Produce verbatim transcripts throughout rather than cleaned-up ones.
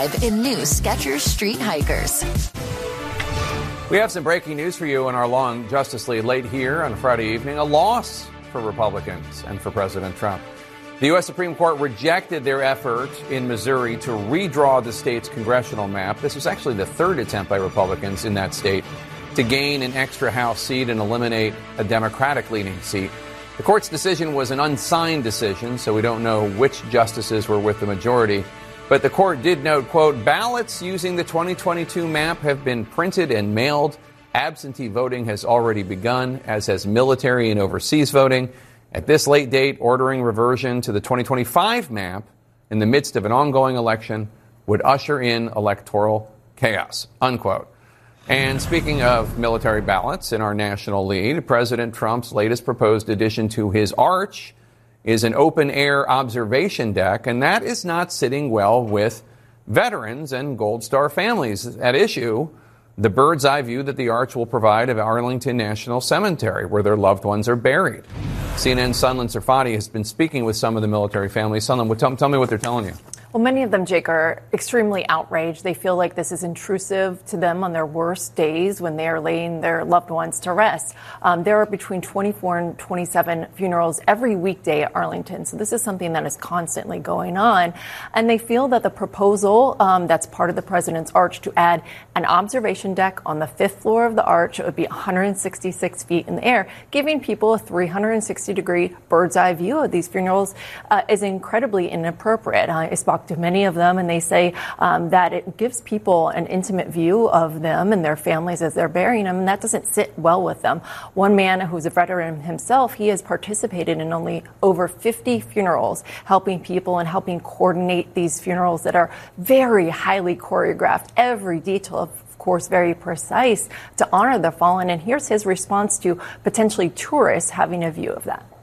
live in new Skechers Street Hikers. We have some breaking news for you in our long Justice League late here on a Friday evening. A loss for Republicans and for President Trump. The U S Supreme Court rejected their effort in Missouri to redraw the state's congressional map. This was actually the third attempt by Republicans in that state to gain an extra House seat and eliminate a Democratic-leaning seat. The court's decision was an unsigned decision, so we don't know which justices were with the majority. But the court did note, quote, ballots using the twenty twenty-two map have been printed and mailed. Absentee voting has already begun, as has military and overseas voting. At this late date, ordering reversion to the twenty twenty-five map in the midst of an ongoing election would usher in electoral chaos, unquote. And speaking of military ballots in our national lead, President Trump's latest proposed addition to his arch is an open-air observation deck, and that is not sitting well with veterans and Gold Star families. At issue, the bird's eye view that the arch will provide of Arlington National Cemetery, where their loved ones are buried. C N N's Sunlen Serfati has been speaking with some of the military families. Sunlen, tell, tell me what they're telling you. Well, many of them, Jake, are extremely outraged. They feel like this is intrusive to them on their worst days when they are laying their loved ones to rest. Um, there are between twenty-four and twenty-seven funerals every weekday at Arlington. So this is something that is constantly going on. And they feel that the proposal um, that's part of the president's arch to add an observation deck on the fifth floor of the arch, it would be one hundred sixty-six feet in the air, giving people a three hundred sixty degree bird's eye view of these funerals uh, is incredibly inappropriate. Uh, I spoke to many of them, and they say um, that it gives people an intimate view of them and their families as they're burying them, and that doesn't sit well with them. One man who's a veteran himself, he has participated in only over fifty funerals, helping people and helping coordinate these funerals that are very highly choreographed, every detail of Of course, very precise to honor the fallen. And here's his response to potentially tourists having a view of that.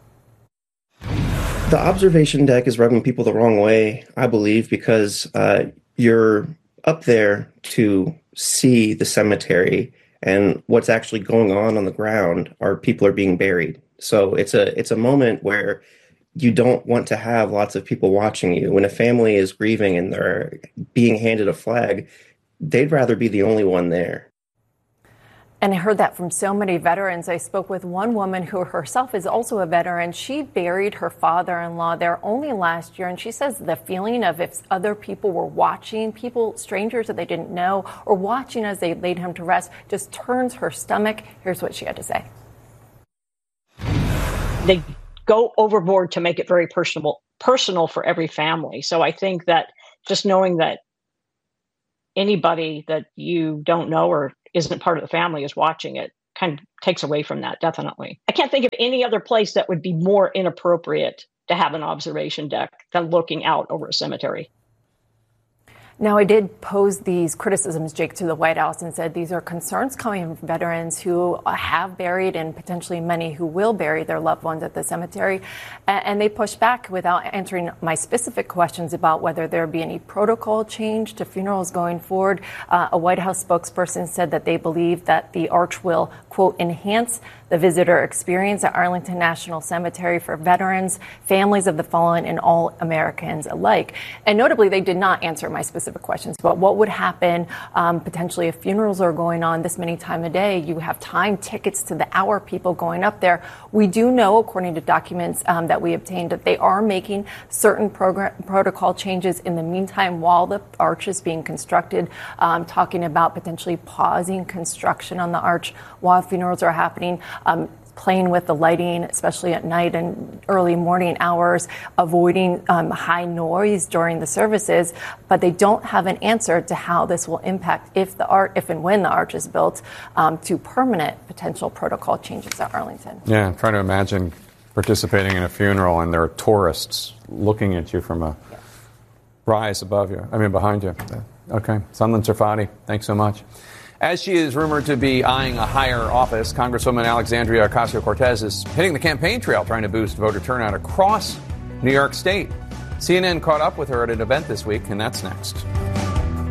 The observation deck is rubbing people the wrong way, I believe, because uh, you're up there to see the cemetery, and what's actually going on on the ground are people are being buried. So it's a it's a moment where you don't want to have lots of people watching you. When a family is grieving and they're being handed a flag, they'd rather be the only one there. And I heard that from so many veterans. I spoke with one woman who herself is also a veteran. She buried her father-in-law there only last year. And she says the feeling of if other people were watching, people, strangers that they didn't know, or watching as they laid him to rest, just turns her stomach. Here's what she had to say. They go overboard to make it very personal, personal for every family. So I think that just knowing that anybody that you don't know or isn't part of the family is watching it kind of takes away from that, definitely. I can't think of any other place that would be more inappropriate to have an observation deck than looking out over a cemetery. Now, I did pose these criticisms, Jake, to the White House and said these are concerns coming from veterans who have buried and potentially many who will bury their loved ones at the cemetery. And they pushed back without answering my specific questions about whether there be any protocol change to funerals going forward. Uh, a White House spokesperson said that they believe that the arch will, quote, enhance the visitor experience at Arlington National Cemetery for veterans, families of the fallen, and all Americans alike. And notably, they did not answer my specific questions about what would happen um, potentially if funerals are going on this many times a day. You have time tickets to the hour people going up there. We do know, according to documents um, that we obtained, that they are making certain program, protocol changes in the meantime while the arch is being constructed, um, talking about potentially pausing construction on the arch while funerals are happening. Um, playing with the lighting, especially at night and early morning hours, avoiding um, high noise during the services, but they don't have an answer to how this will impact if the art, if and when the arch is built, um, to permanent potential protocol changes at Arlington. Yeah, I'm trying to imagine participating in a funeral and there are tourists looking at you from a yeah. rise above you, I mean behind you. Okay, Sunlen Serfati, thanks so much. As she is rumored to be eyeing a higher office, Congresswoman Alexandria Ocasio-Cortez is hitting the campaign trail trying to boost voter turnout across New York State. C N N caught up with her at an event this week, and that's next.